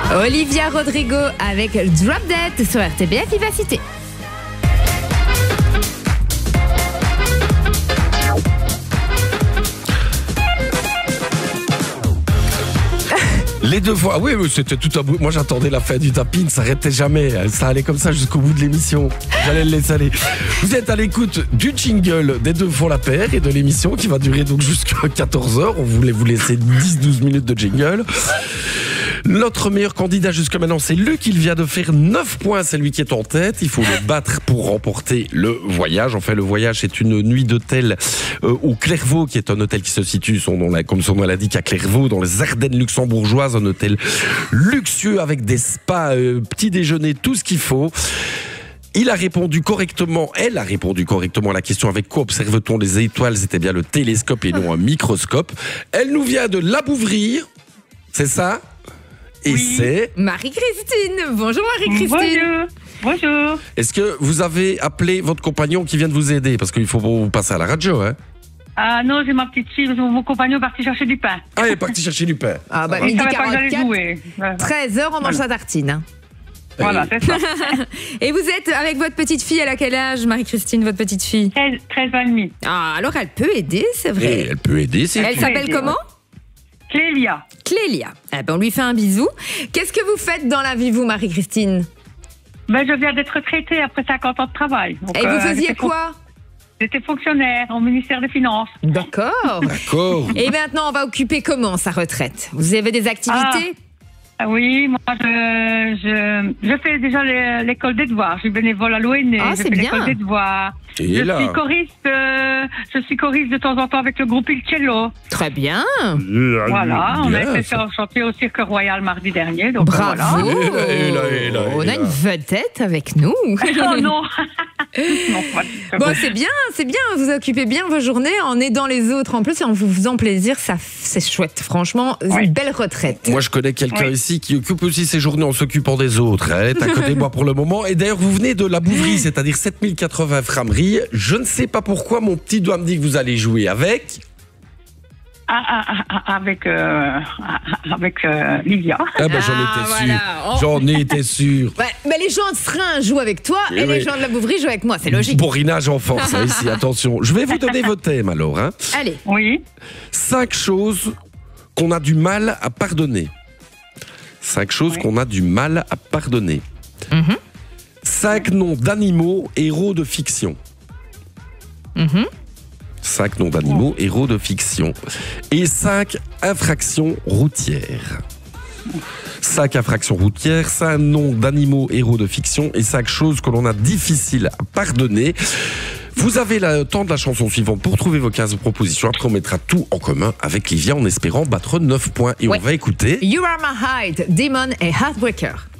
Olivia Rodrigo avec Drop Dead sur RTBF Vivacité. Les deux fois, oui, c'était tout à bout. Moi, j'attendais la fin du tapis, ne s'arrêtait jamais. Ça allait comme ça jusqu'au bout de l'émission. J'allais le laisser aller. Vous êtes à l'écoute du jingle des deux fois la paire et de l'émission qui va durer donc jusqu'à 14h. On voulait vous laisser 10-12 minutes de jingle. Notre meilleur candidat jusqu'à maintenant, c'est Luc. Il vient de faire 9 points. C'est lui qui est en tête. Il faut le battre pour remporter le voyage. Enfin, le voyage, c'est une nuit d'hôtel au Clairvaux, qui est un hôtel qui se situe, comme son nom l'indique, à Clairvaux, dans les Ardennes luxembourgeoises. Un hôtel luxueux avec des spas, petit déjeuner, tout ce qu'il faut. Elle a répondu correctement à la question: avec quoi observe-t-on les étoiles? C'était bien le télescope et non un microscope. Elle nous vient de Labouvrir, c'est ça? Et oui. C'est Marie-Christine. Bonjour Marie-Christine. Bonjour. Est-ce que vous avez appelé votre compagnon qui vient de vous aider? Parce qu'il faut vous passer à la radio, hein? Ah non, j'ai ma petite fille, mon compagnon est parti chercher du pain. Ah, il est parti chercher du pain. Ah bah, midi 44, 13h, on mange sa tartine. Hein. Voilà, c'est ça. Et vous êtes avec votre petite fille, elle a quel âge, Marie-Christine, votre petite fille? 13 ans et demi. Ah, alors elle peut aider, c'est vrai. Et elle peut aider, c'est Elle s'appelle comment? Clélia. Clélia. Eh ben, on lui fait un bisou. Qu'est-ce que vous faites dans la vie, vous, Marie-Christine? Ben, je viens d'être retraitée après 50 ans de travail. Donc, et vous faisiez quoi? J'étais fonctionnaire au ministère des Finances. D'accord. Et maintenant, on va occuper comment sa retraite? Vous avez des activités? Oui, moi, je fais déjà l'école des devoirs. Je suis bénévole à l'ONE. Je fais l'école des devoirs. Je suis choriste de temps en temps avec le groupe Il Cello. Très bien. Voilà, on a été chanter au Cirque Royal mardi dernier. Donc bravo. Voilà. On a une vedette avec nous. Oh non. Bon, c'est bien, vous occupez bien vos journées en aidant les autres en plus et en vous faisant plaisir, ça c'est chouette, franchement, une belle retraite. Moi je connais quelqu'un ici qui occupe aussi ses journées en s'occupant des autres. Elle est à côté de moi pour le moment. Et d'ailleurs, vous venez de la Bouvrie, c'est-à-dire 7080 Frameries. Je ne sais pas pourquoi mon petit doigt me dit que vous allez jouer avec... Avec Livia. Ah ben j'en étais sûr. Ouais, mais les gens de Srin jouent avec toi et les gens de la Bouvrie jouent avec moi, c'est logique. Bourrinage en force, ici, attention. Je vais vous donner vos thèmes alors. Hein. Allez. Oui. 5 choses qu'on a du mal à pardonner. 5 choses qu'on a du mal à pardonner. 5 noms d'animaux héros de fiction. 5 noms d'animaux héros de fiction. Et 5 infractions routières. 5 infractions routières, 5 noms d'animaux héros de fiction et 5 choses que l'on a difficiles à pardonner. Vous avez le temps de la chanson suivante pour trouver vos 15 propositions. Après, on mettra tout en commun avec Livia en espérant battre 9 points. Et on va écouter You Are My Height, Demon et Heartbreaker.